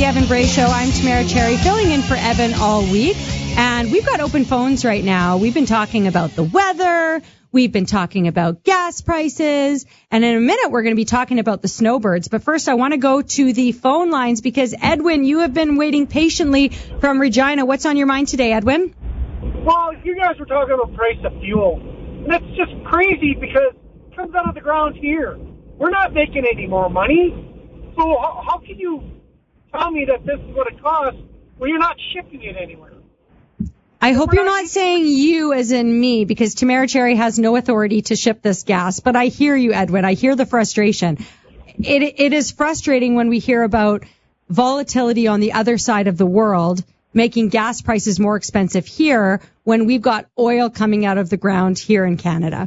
the Evan Bray Show. I'm Tamara Cherry, filling in for Evan all week. And we've got open phones right now. We've been talking about the weather. We've been talking about gas prices. And in a minute, we're going to be talking about the snowbirds. But first, I want to go to the phone lines because, Edwin, you have been waiting patiently from Regina. What's on your mind today, Edwin? Well, you guys were talking about price of fuel. And that's just crazy because it comes out of the ground here. We're not making any more money. So how can you tell me that this is what it costs when you're not shipping it anywhere? I hope you're not saying you as in me, because Tamara Cherry has no authority to ship this gas. But I hear you, Edwin. I hear the frustration. It is frustrating when we hear about volatility on the other side of the world, making gas prices more expensive here when we've got oil coming out of the ground here in Canada.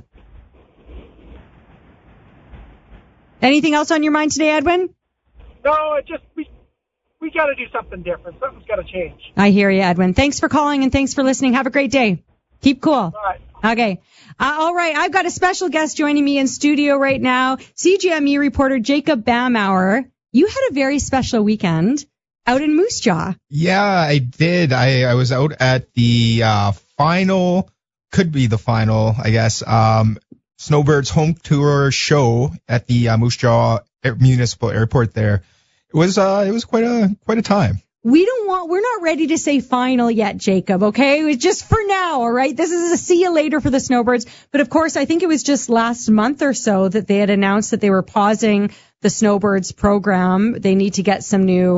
Anything else on your mind today, Edwin? No, it just, we got to do something different. Something's got to change. I hear you, Edwin. Thanks for calling and thanks for listening. Have a great day. Keep cool. All right. Okay. All right. I've got a special guest joining me in studio right now. CJME reporter Jacob Bamauer. You had a very special weekend out in Moose Jaw. Yeah, I did. I was out at the final, could be the final, I guess, Snowbirds home tour show at the Moose Jaw Municipal Airport there. It was quite a time. We're not ready to say final yet, Jacob, okay? It was just for now, all right? This is a see you later for the Snowbirds. But of course, I think it was just last month or so that they had announced that they were pausing the Snowbirds program. They need to get some new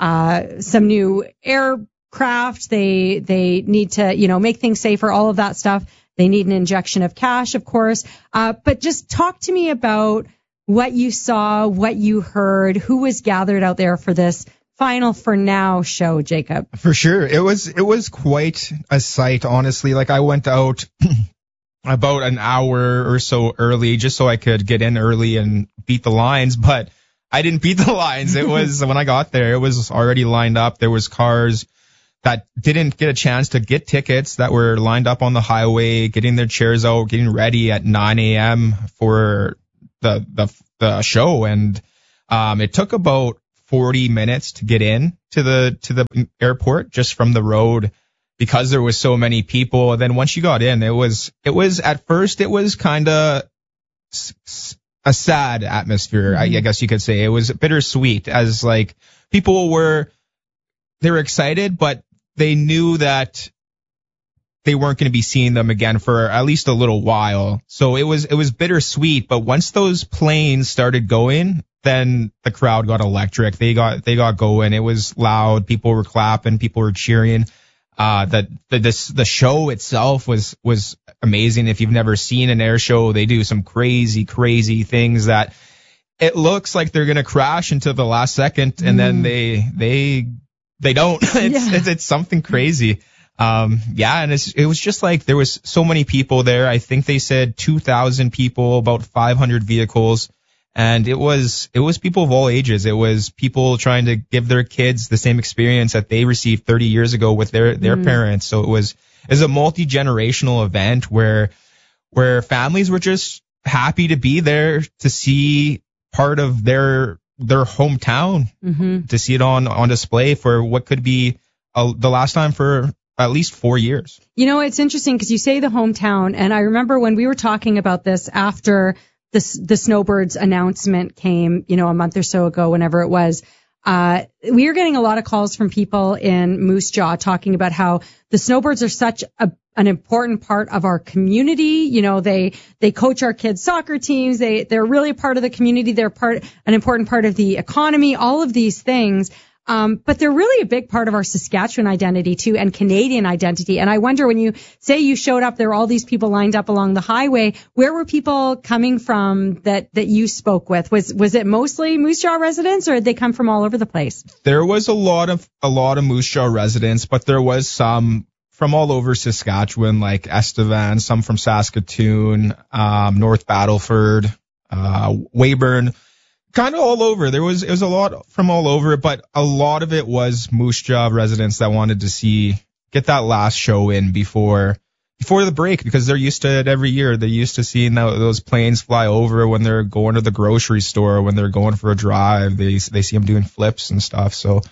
aircraft. They need to, make things safer, all of that stuff. They need an injection of cash, of course. But just talk to me about what you saw, what you heard, who was gathered out there for this final for now show, Jacob. For sure. It was quite a sight, honestly. Like, I went out about an hour or so early just so I could get in early and beat the lines, but I didn't beat the lines. It was, when I got there, it was already lined up. There was cars that didn't get a chance to get tickets that were lined up on the highway, getting their chairs out, getting ready at 9 a.m. for the show. And it took about 40 minutes to get in to the airport just from the road because there was so many people. And then once you got in, it was at first it was kind of a sad atmosphere. Mm-hmm. I guess you could say it was bittersweet, as like people they were excited, but they knew that they weren't going to be seeing them again for at least a little while. So it was bittersweet. But once those planes started going, then the crowd got electric. They got going. It was loud. People were clapping. People were cheering. The show itself was amazing. If you've never seen an air show, they do some crazy things that it looks like they're going to crash into the last second, and then they don't. It's something crazy. And it was just like there was so many people there. I think they said 2,000 people, about 500 vehicles. And it was people of all ages. It was people trying to give their kids the same experience that they received 30 years ago with their parents. So it was a multi-generational event where families were just happy to be there to see part of their hometown, to see it on display for what could be the last time for at least 4 years. It's interesting because you say the hometown, and I remember when we were talking about this after the Snowbirds announcement came, a month or so ago, whenever it was, we were getting a lot of calls from people in Moose Jaw talking about how the Snowbirds are such an important part of our community. They coach our kids' soccer teams. They're really a part of the community. They're an important part of the economy, all of these things. But they're really a big part of our Saskatchewan identity too, and Canadian identity. And I wonder, when you say you showed up, there were all these people lined up along the highway. Where were people coming from that you spoke with? Was it mostly Moose Jaw residents, or did they come from all over the place? There was a lot of Moose Jaw residents, but there was some from all over Saskatchewan, like Estevan, some from Saskatoon, North Battleford, Weyburn. Kind of all over. It was a lot from all over, but a lot of it was Moose Jaw residents that wanted to get that last show in before the break, because they're used to it every year. They're used to seeing those planes fly over when they're going to the grocery store, when they're going for a drive. They see them doing flips and stuff. So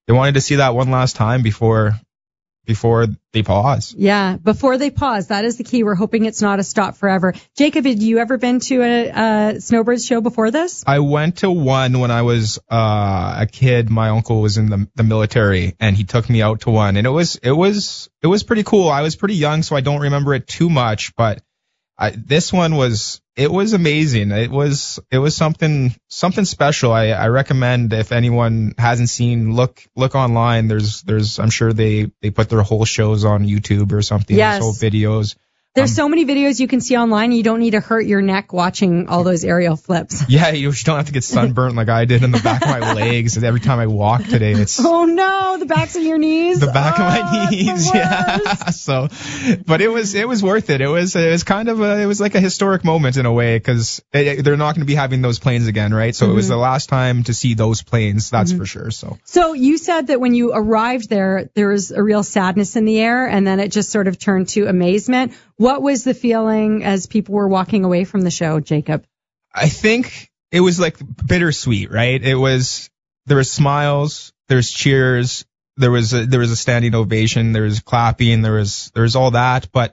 wanted to see that one last time before they pause. Yeah, before they pause. That is the key. We're hoping it's not a stop forever. Jacob, had you ever been to a Snowbirds show before this? I went to one when I was a kid. My uncle was in the military, and he took me out to one, and it was pretty cool. I was pretty young, so I don't remember it too much, but this one was amazing. It was something special. I recommend, if anyone hasn't seen, look online. There's I'm sure they put their whole shows on YouTube or something. Yes. Whole videos. There's so many videos you can see online. You don't need to hurt your neck watching all those aerial flips. Yeah, you don't have to get sunburnt like I did in the back of my legs. And every time I walk today, it's oh no, the backs of your knees. The back of my knees, yeah. So, but it was worth it. It was like a historic moment in a way, because they're not going to be having those planes again, right? So It was the last time to see those planes, that's for sure. So you said that when you arrived there was a real sadness in the air, and then it just sort of turned to amazement. What was the feeling as people were walking away from the show, Jacob? I think it was like bittersweet, right? There was smiles, there's cheers, there was a standing ovation, there was clapping, there was all that, but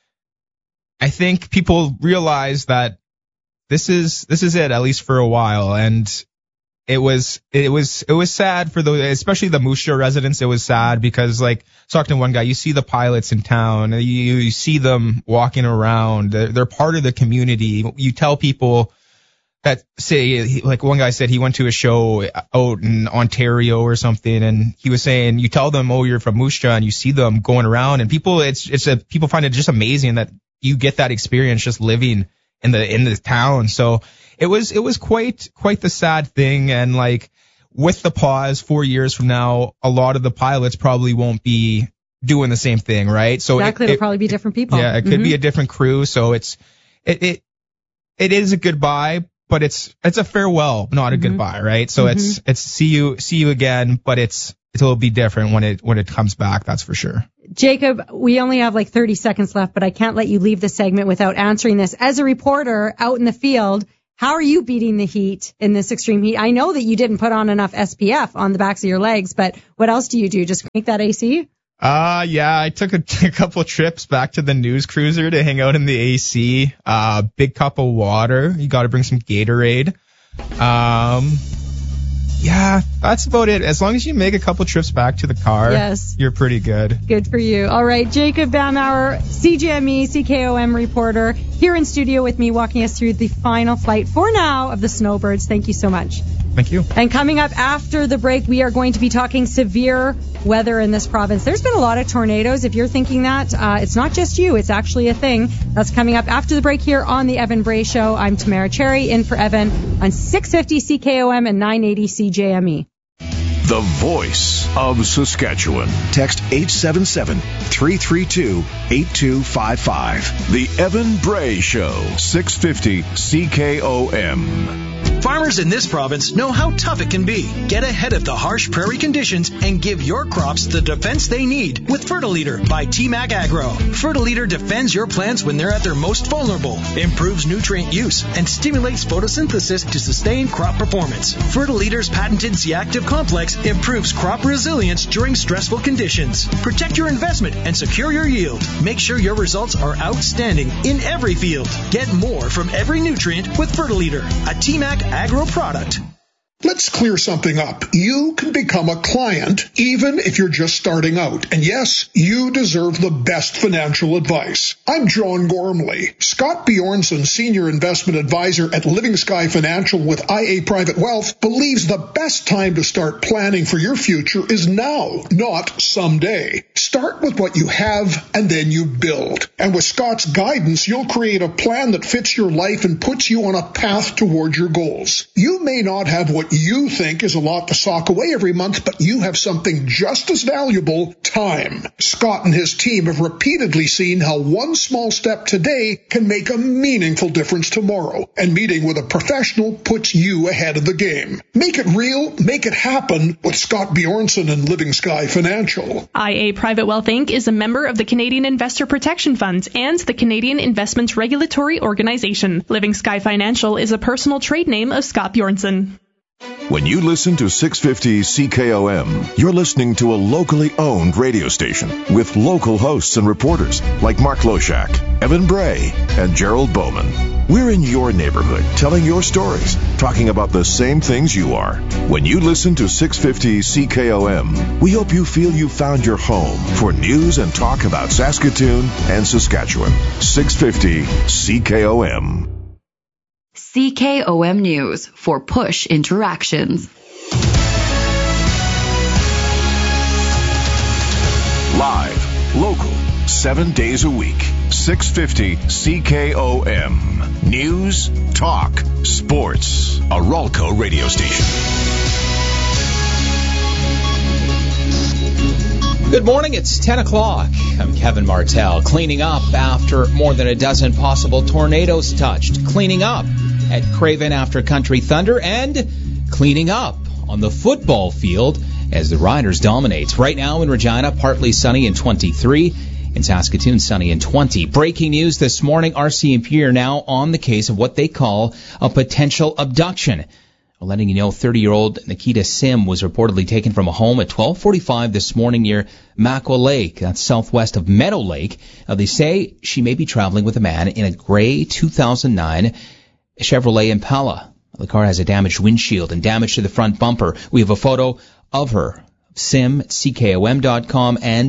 I think people realized that this is it, at least for a while, and it was sad for those, especially the Moose Jaw residents. It was sad because, like, I was talking to one guy, you see the pilots in town, you see them walking around, they're part of the community. You tell people that, say, like one guy said he went to a show out in Ontario or something, and he was saying, you tell them, oh, you're from Moose Jaw, and you see them going around, and people find it just amazing that you get that experience just living in the town. So it was quite the sad thing. And, like, with the pause 4 years from now, a lot of the pilots probably won't be doing the same thing, right? So exactly, it'll probably be different people. Yeah, it could be a different crew. So it is a goodbye, but it's a farewell, not a goodbye, right? So it's see you again, but it'll be different when it comes back, that's for sure. Jacob, we only have like 30 seconds left, but I can't let you leave the segment without answering this. As a reporter out in the field, how are you beating the heat in this extreme heat? I know that you didn't put on enough SPF on the backs of your legs, but what else do you do? Just crank that AC? Yeah, I took a couple trips back to the news cruiser to hang out in the AC. Big cup of water. You got to bring some Gatorade. Yeah, that's about it. As long as you make a couple trips back to the car, yes, you're pretty good. Good for you. All right, Jacob Bamauer, CJME, CKOM reporter, here in studio with me, walking us through the final flight for now of the Snowbirds. Thank you so much. Thank you. And coming up after the break, we are going to be talking severe weather in this province. There's been a lot of tornadoes. If you're thinking that, it's not just you. It's actually a thing. That's coming up after the break here on the Evan Bray Show. I'm Tamara Cherry, in for Evan on 650 CKOM and 980 CJME. The voice of Saskatchewan. Text 877-332-8255. The Evan Bray Show, 650 CKOM. Farmers in this province know how tough it can be. Get ahead of the harsh prairie conditions and give your crops the defense they need with Fertiliter by TMAC Agro. Fertiliter defends your plants when they're at their most vulnerable, improves nutrient use, and stimulates photosynthesis to sustain crop performance. Fertiliter's patented Z-Active complex improves crop resilience during stressful conditions. Protect your investment and secure your yield. Make sure your results are outstanding in every field. Get more from every nutrient with Fertiliter, a TMAC Agro product. Let's clear something up. You can become a client even if you're just starting out. And yes, you deserve the best financial advice. I'm John Gormley. Scott Bjornson, Senior Investment Advisor at Living Sky Financial with IA Private Wealth, believes the best time to start planning for your future is now, not someday. Start with what you have and then you build. And with Scott's guidance, you'll create a plan that fits your life and puts you on a path toward your goals. You may not have what you think is a lot to sock away every month, but you have something just as valuable, time. Scott and his team have repeatedly seen how one small step today can make a meaningful difference tomorrow, and meeting with a professional puts you ahead of the game. Make it real, make it happen with Scott Bjornson and Living Sky Financial. IA Private Wealth Inc. is a member of the Canadian Investor Protection Funds and the Canadian Investments Regulatory Organization. Living Sky Financial is a personal trade name of Scott Bjornson. When you listen to 650 CKOM, you're listening to a locally owned radio station with local hosts and reporters like Mark Loshak, Evan Bray, and Gerald Bowman. We're in your neighborhood, telling your stories, talking about the same things you are. When you listen to 650 CKOM, we hope you feel you found your home for news and talk about Saskatoon and Saskatchewan. 650 CKOM. CKOM News for Push Interactions. Live, local, 7 days a week. 650 CKOM. News, talk, sports. A Ralco radio station. Good morning, it's 10 o'clock. I'm Kevin Martell, cleaning up after more than a dozen possible tornadoes touched. Cleaning up at Craven after Country Thunder, and cleaning up on the football field as the Riders dominate. Right now in Regina, partly sunny and 23. In Saskatoon, sunny and 20. Breaking news this morning, RCMP are now on the case of what they call a potential abduction. We're letting you know 30-year-old Nikita Sim was reportedly taken from a home at 12:45 this morning near Makwa Lake. That's southwest of Meadow Lake. They say she may be traveling with a man in a gray 2009 Chevrolet Impala. The car has a damaged windshield and damage to the front bumper. We have a photo of her. Sim, CKOM.com and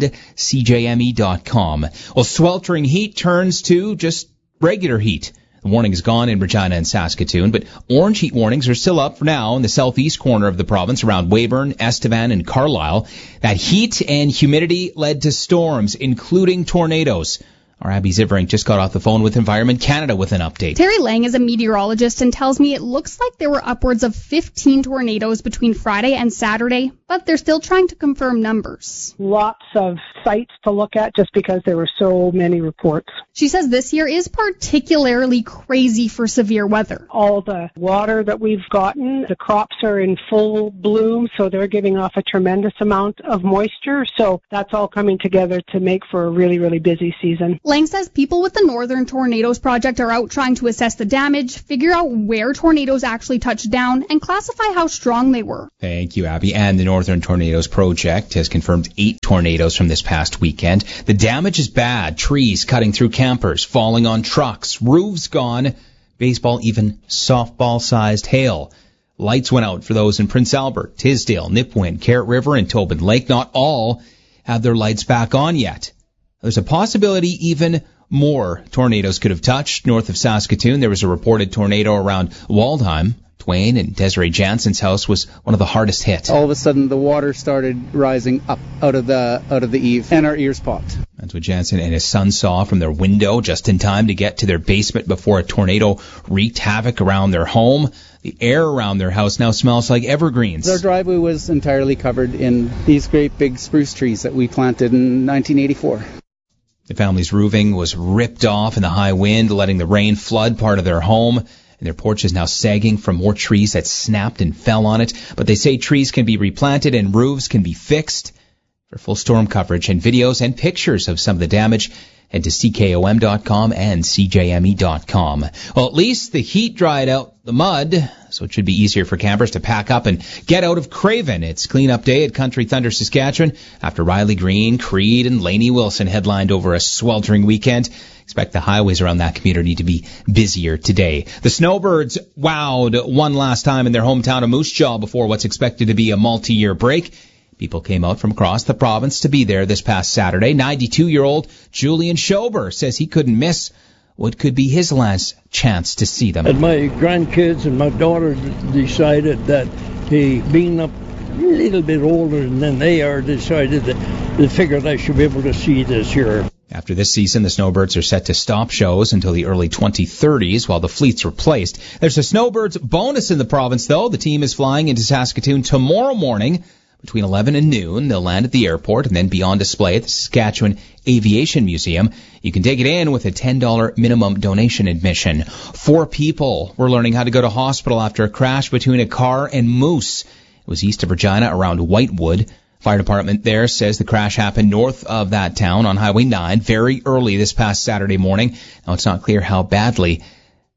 CJME.com. Well, sweltering heat turns to just regular heat. The warning is gone in Regina and Saskatoon, but orange heat warnings are still up for now in the southeast corner of the province around Weyburn, Estevan, and Carlisle. That heat and humidity led to storms, including tornadoes. Our Abby Ziverink just got off the phone with Environment Canada with an update. Terry Lang is a meteorologist and tells me it looks like there were upwards of 15 tornadoes between Friday and Saturday, but they're still trying to confirm numbers. Lots of sites to look at just because there were so many reports. She says this year is particularly crazy for severe weather. All the water that we've gotten, the crops are in full bloom, so they're giving off a tremendous amount of moisture. So that's all coming together to make for a really, really busy season. Lang says people with the Northern Tornadoes Project are out trying to assess the damage, figure out where tornadoes actually touched down, and classify how strong they were. Thank you, Abby. And the Northern Tornadoes Project has confirmed 8 tornadoes from this past weekend. The damage is bad. Trees cutting through campers, falling on trucks, roofs gone, baseball, even softball-sized hail. Lights went out for those in Prince Albert, Tisdale, Nipawin, Carrot River, and Tobin Lake. Not all have their lights back on yet. There's a possibility even more tornadoes could have touched north of Saskatoon. There was a reported tornado around Waldheim. Dwayne and Desiree Jansen's house was one of the hardest hit. All of a sudden, the water started rising up out of the eave, and our ears popped. That's what Jansen and his son saw from their window just in time to get to their basement before a tornado wreaked havoc around their home. The air around their house now smells like evergreens. Our driveway was entirely covered in these great big spruce trees that we planted in 1984. The family's roofing was ripped off in the high wind, letting the rain flood part of their home. And their porch is now sagging from more trees that snapped and fell on it. But they say trees can be replanted and roofs can be fixed. For full storm coverage and videos and pictures of some of the damage, head to CKOM.com and CJME.com. Well, at least the heat dried out the mud, so it should be easier for campers to pack up and get out of Craven. It's cleanup day at Country Thunder, Saskatchewan, after Riley Green, Creed, and Lainey Wilson headlined over a sweltering weekend. Expect the highways around that community to be busier today. The Snowbirds wowed one last time in their hometown of Moose Jaw before what's expected to be a multi-year break. People came out from across the province to be there this past Saturday. 92-year-old Julian Schober says he couldn't miss what could be his last chance to see them. And my grandkids and my daughter decided that he, being up a little bit older than they are, decided that they figured I should be able to see this year. After this season, the Snowbirds are set to stop shows until the early 2030s while the fleet's replaced. There's a Snowbirds bonus in the province, though. The team is flying into Saskatoon tomorrow morning between 11 and noon. They'll land at the airport and then be on display at the Saskatchewan Aviation Museum. You can take it in with a $10 minimum donation admission. 4 people were learning how to go to hospital after a crash between a car and moose. It was east of Regina around Whitewood. Fire department there says the crash happened north of that town on Highway 9 very early this past Saturday morning. Now it's not clear how badly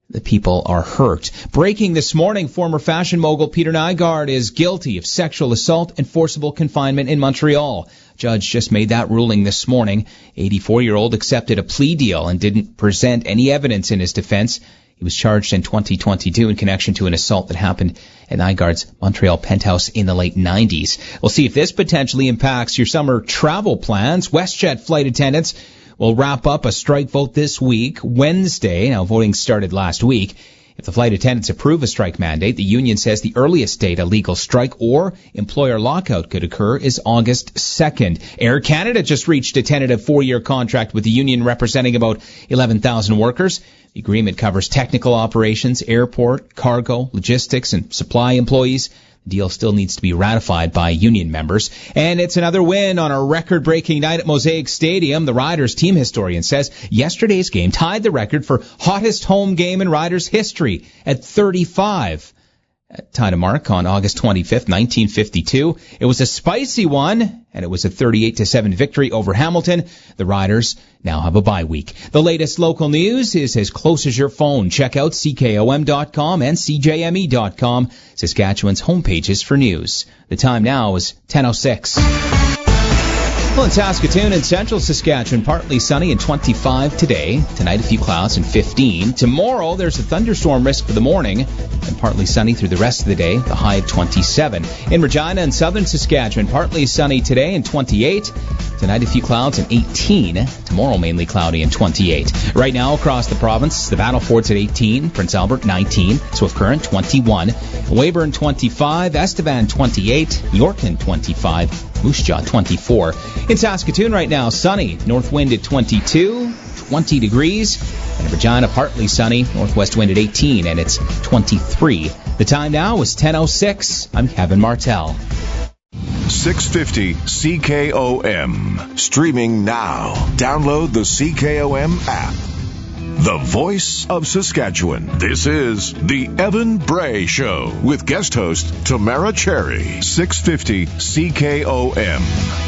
The people are hurt. Breaking this morning, former fashion mogul Peter Nygard is guilty of sexual assault and forcible confinement in Montreal. Judge just made that ruling this morning. 84-year-old accepted a plea deal and didn't present any evidence in his defense. He was charged in 2022 in connection to an assault that happened at Nygard's Montreal penthouse in the late 90s. We'll see if this potentially impacts your summer travel plans. WestJet flight attendants will wrap up a strike vote this week, Wednesday. Now, voting started last week. If the flight attendants approve a strike mandate, the union says the earliest date a legal strike or employer lockout could occur is August 2nd. Air Canada just reached a tentative 4-year contract with the union representing about 11,000 workers. The agreement covers technical operations, airport, cargo, logistics, and supply employees. The deal still needs to be ratified by union members. And it's another win on a record-breaking night at Mosaic Stadium. The Riders team historian says yesterday's game tied the record for hottest home game in Riders history at 35. Tied a mark on August 25th, 1952. It was a spicy one, and it was a 38-7 victory over Hamilton. The Riders now have a bye week. The latest local news is as close as your phone. Check out CKOM.com and CJME.com, Saskatchewan's homepages for news. The time now is 10:06. Well, in Saskatoon and central Saskatchewan, partly sunny and 25 today. Tonight, a few clouds and 15. Tomorrow, there's a thunderstorm risk for the morning and partly sunny through the rest of the day, the high of 27. In Regina and southern Saskatchewan, partly sunny today and 28. Tonight, a few clouds and 18. Tomorrow, mainly cloudy and 28. Right now, across the province, the Battlefort's at 18, Prince Albert 19, Swift Current 21, Weyburn 25, Estevan 28, Yorkton 25, Moose Jaw 24. In Saskatoon right now, sunny, north wind at 22, 20 degrees. And in Regina, partly sunny, northwest wind at 18, and it's 23. The time now is 10:06. I'm Kevin Martell. 650 CKOM. Streaming now. Download the CKOM app. The voice of Saskatchewan. This is the Evan Bray Show with guest host Tamara Cherry. 650 CKOM.